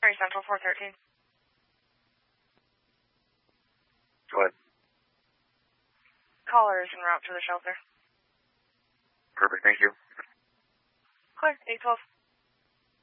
Mary Central 413. Go ahead. Caller is en route to the shelter. Perfect, thank you. Clear, 812.